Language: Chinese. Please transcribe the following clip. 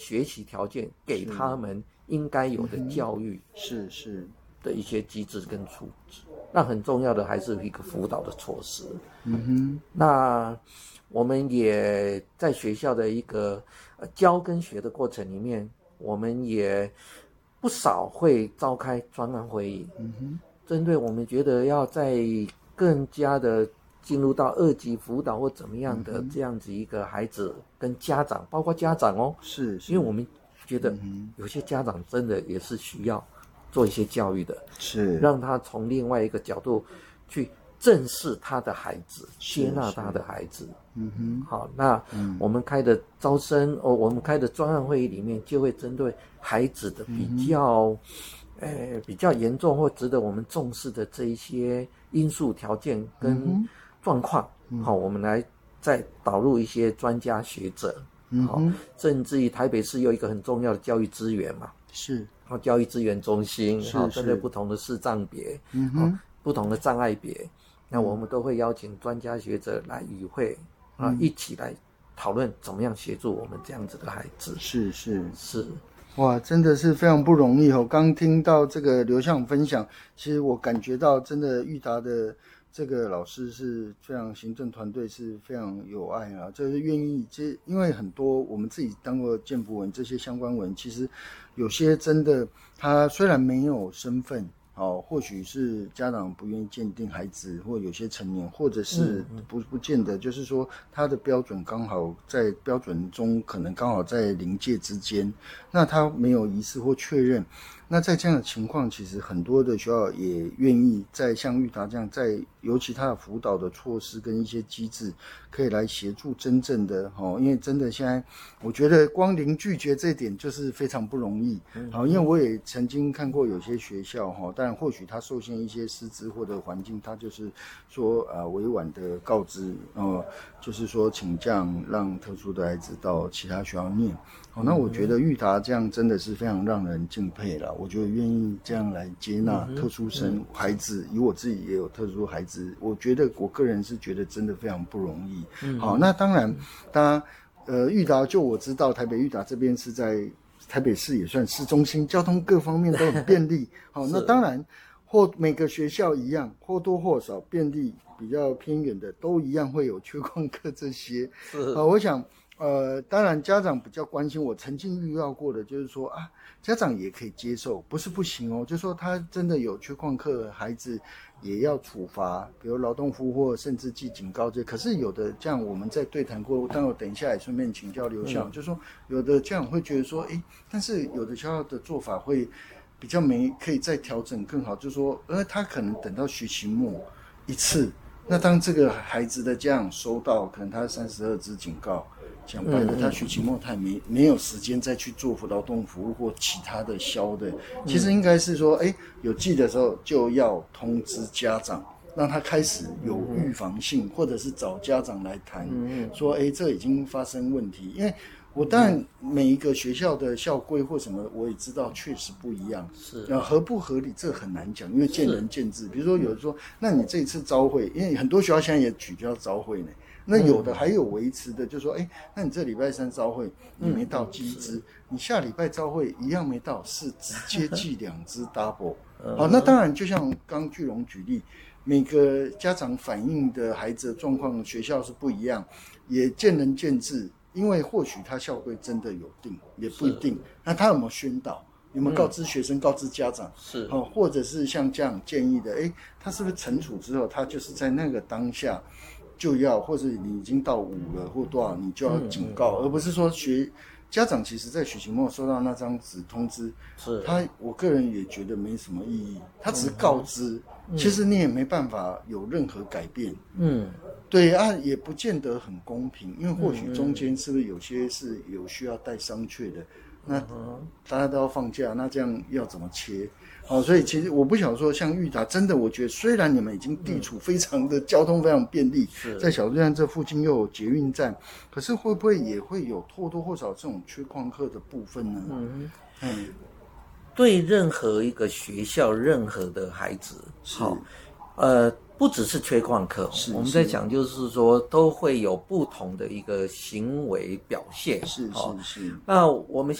学习条件，给他们应该有的教育， 是的一些机制跟处置。那很重要的还是一个辅导的措施。那我们也在学校的一个教跟学的过程里面，我们也不少会召开专案会议，针对我们觉得要在更加的进入到2级辅导或怎么样的这样子一个孩子跟家长，包括家长哦，因为我们觉得有些家长真的也是需要做一些教育的， 是让他从另外一个角度去正视他的孩子，接纳他的孩子。好，那我们开的招生我们开的专案会议里面，就会针对孩子的比较严重或值得我们重视的这一些因素条件跟状况，好，我们来再导入一些专家学者，好，甚至于台北市有一个很重要的教育资源嘛， 是教育资源中心，好，针对不同的视障别，不同的障碍别，那我们都会邀请专家学者来与会一起来讨论怎么样协助我们这样子的孩子。是。 哇，真的是非常不容易哦！刚听到这个刘校长分享，其实我感觉到真的育达的这个老师是非常，行政团队是非常有爱啊，就是愿意因为很多我们自己当过建辅文这些相关文，其实有些真的他虽然没有身份。或许是家长不愿意鉴定孩子，或有些成年，或者是不见得，就是说他的标准刚好在标准中，可能刚好在临界之间，那他没有疑似或确认。那在这样的情况，其实很多的学校也愿意在像育达这样，在尤其他的辅导的措施跟一些机制，可以来协助真正的因为真的现在我觉得光零拒绝这一点就是非常不容易。因为我也曾经看过有些学校当然或许他受限一些师资或者环境，他就是说委婉的告知就是说请降让特殊的孩子到其他学校念。那我觉得育达这样真的是非常让人敬佩啦，我觉得愿意这样来接纳特殊生孩子，以我自己也有特殊孩子，我觉得我个人是觉得真的非常不容易。好，那当然育达就我知道台北育达这边是在台北市也算市中心，交通各方面都很便利。好，那当然或每个学校一样，或多或少便利比较偏远的都一样会有缺旷课这些。我想当然家长比较关心，我曾经遇到过的就是说家长也可以接受，不是不行哦，就是说他真的有缺旷课孩子也要处罚，比如劳动服或甚至记警告这。可是有的这样我们在对谈过，但我等一下也顺便请教刘校长，就是说有的家长会觉得说但是有的学校的做法会比较可以再调整更好，就是说他可能等到学期末一次，那当这个孩子的家长收到可能他32支警告，讲白了他学期末他也没有时间再去做劳动服务或其他的消的，其实应该是说有记的时候就要通知家长，让他开始有预防性，或者是找家长来谈说这已经发生问题。因为我当然每一个学校的校规或什么我也知道确实不一样，是合不合理这很难讲，因为见仁见智。比如说有人说那你这一次朝会，因为很多学校现在也取消朝会呢，那有的还有维持的，就是说那你这礼拜3朝会你没到记1支，你下礼拜朝会一样没到，是直接记2支 double。 好，那当然就像刚巨龙举例，每个家长反映的孩子的状况学校是不一样，也见仁见智，因为或许他校规真的有定，也不一定。那他有没有宣导，有没有告知学生告知家长，是或者是像这样建议的他是不是惩处之后他就是在那个当下就要，或者你已经到5了或多少你就要警告，而不是说家长其实在学期末收到那张纸通知，是我个人也觉得没什么意义，他只是告知，其实你也没办法有任何改变。对也不见得很公平，因为或许中间是不是有些是有需要带商榷的，那大家都要放假，那这样要怎么切？所以其实我不想说像育达，真的我觉得虽然你们已经地处非常的交通非常便利，在小巨蛋这附近又有捷运站，可是会不会也会有或多或少这种缺旷课的部分呢？ 对任何一个学校任何的孩子不只是缺旷课，我们在讲就是说都会有不同的一个行为表现。是。那我们